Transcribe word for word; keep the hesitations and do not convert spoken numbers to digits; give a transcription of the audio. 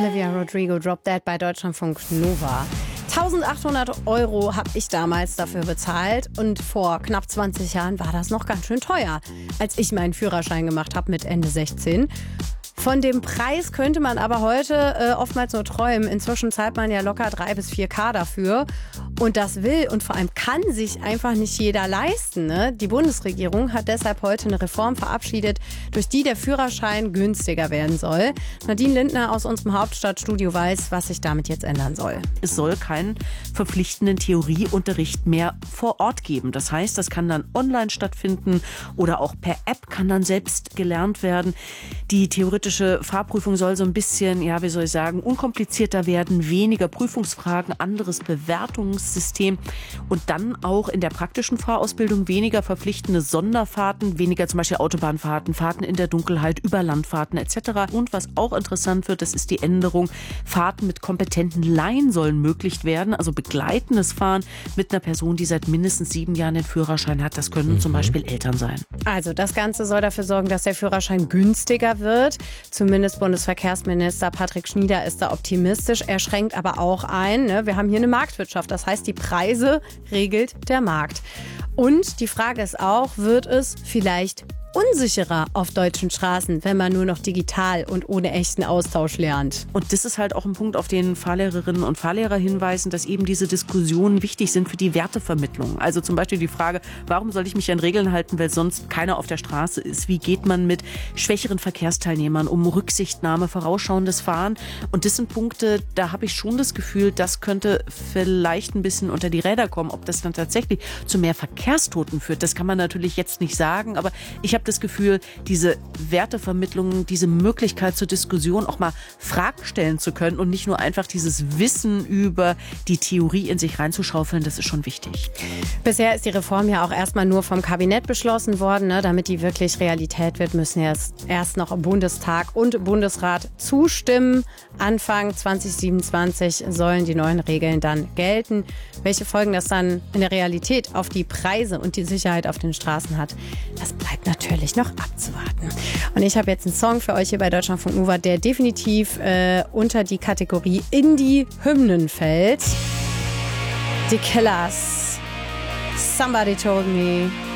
Olivia Rodrigo, Drop Dead bei Deutschlandfunk Nova. eintausendachthundert Euro habe ich damals dafür bezahlt und vor knapp zwanzig Jahren war das noch ganz schön teuer, als ich meinen Führerschein gemacht habe mit Ende sechzehn. Von dem Preis könnte man aber heute äh, oftmals nur träumen. Inzwischen zahlt man ja locker drei bis vier K dafür. Und das will und vor allem kann sich einfach nicht jeder leisten. Ne? Die Bundesregierung hat deshalb heute eine Reform verabschiedet, durch die der Führerschein günstiger werden soll. Nadine Lindner aus unserem Hauptstadtstudio weiß, was sich damit jetzt ändern soll. Es soll keinen verpflichtenden Theorieunterricht mehr vor Ort geben. Das heißt, das kann dann online stattfinden oder auch per App kann dann selbst gelernt werden. Die theoretische Fahrprüfung soll so ein bisschen, ja, wie soll ich sagen, unkomplizierter werden, weniger Prüfungsfragen, anderes Bewertungssystem und dann auch in der praktischen Fahrausbildung weniger verpflichtende Sonderfahrten, weniger zum Beispiel Autobahnfahrten, Fahrten in der Dunkelheit, Überlandfahrten et cetera. Und was auch interessant wird, das ist die Änderung, Fahrten mit kompetenten Laien sollen möglich werden, also begleitendes Fahren mit einer Person, die seit mindestens sieben Jahren den Führerschein hat. Das können mhm. zum Beispiel Eltern sein. Also das Ganze soll dafür sorgen, dass der Führerschein günstiger wird. Zumindest Bundesverkehrsminister Patrick Schnieder ist da optimistisch. Er schränkt aber auch ein, ne? Wir haben hier eine Marktwirtschaft. Das heißt, die Preise regelt der Markt. Und die Frage ist auch, wird es vielleicht unsicherer auf deutschen Straßen, wenn man nur noch digital und ohne echten Austausch lernt? Und das ist halt auch ein Punkt, auf den Fahrlehrerinnen und Fahrlehrer hinweisen, dass eben diese Diskussionen wichtig sind für die Wertevermittlung. Also zum Beispiel die Frage, warum soll ich mich an Regeln halten, weil sonst keiner auf der Straße ist? Wie geht man mit schwächeren Verkehrsteilnehmern um? Rücksichtnahme, vorausschauendes Fahren. Und das sind Punkte, da habe ich schon das Gefühl, das könnte vielleicht ein bisschen unter die Räder kommen. Ob das dann tatsächlich zu mehr Verkehrstoten führt, das kann man natürlich jetzt nicht sagen. Aber ich habe das Gefühl, diese Wertevermittlung, diese Möglichkeit zur Diskussion, auch mal Fragen stellen zu können und nicht nur einfach dieses Wissen über die Theorie in sich reinzuschaufeln, das ist schon wichtig. Bisher ist die Reform ja auch erstmal nur vom Kabinett beschlossen worden. Ne? Damit die wirklich Realität wird, müssen erst, erst noch Bundestag und Bundesrat zustimmen. Anfang zwanzig siebenundzwanzig sollen die neuen Regeln dann gelten. Welche Folgen das dann in der Realität auf die Preise und die Sicherheit auf den Straßen hat, das bleibt natürlich noch abzuwarten. Und ich habe jetzt einen Song für euch hier bei Deutschlandfunk Nova, der definitiv äh, unter die Kategorie Indie-Hymnen fällt. The Killers. Somebody Told Me.